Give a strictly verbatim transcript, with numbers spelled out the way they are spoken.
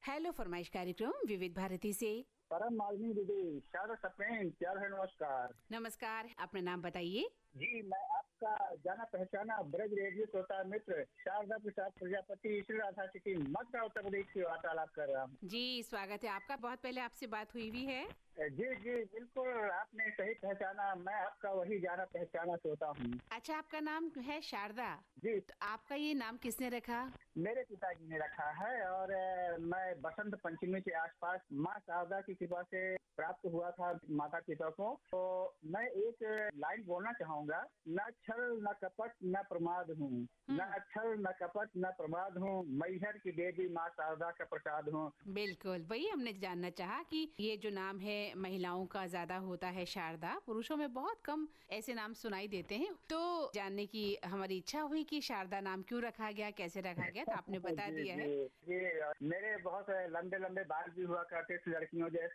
Hello फरमाइश कार्यक्रम विविध भारती से। परम मालिनी दीदी, शारदा सप्रेम, प्यार है, नमस्कार। नमस्कार, अपना नाम बताइए। जी, मैं आपका जाना पहचाना ब्रज रेडियो श्रोता मित्र शारदा प्रसाद प्रजापति श्री राधा सिटी मथुरा उत्तर प्रदेश से वार्तालाप कर रहा हूँ। जी, स्वागत है आपका। बहुत पहले आपसे बात हुई हुई है। जी जी बिल्कुल, आपने सही पहचाना, मैं आपका वही जाना पहचाना श्रोता हूँ। अच्छा, आपका नाम है शारदा जी, तो आपका ये नाम किसने रखा? मेरे पिताजी ने रखा है और अ, मैं बसंत पंचमी के आसपास माँ शारदा की कृपा से प्राप्त हुआ था माता पिता को। तो मैं एक लाइन बोलना चाहूंगा, न छल न कपट न प्रमाद हूँ, न छल न कपट न प्रमाद हूँ, मैहर की देवी माँ शारदा का प्रसाद हूँ। बिल्कुल, वही हमने जानना चाहा कि ये जो नाम है महिलाओं का ज्यादा होता है शारदा, पुरुषों में बहुत कम ऐसे नाम सुनाई देते हैं। तो जानने की हमारी इच्छा हुई कि शारदा नाम क्यों रखा गया, कैसे रखा गया, तो आपने बता जी दिया है। जी जी, मेरे बहुत लंबे लंबे बाल भी हुआ करते थे लड़कियों जैसे।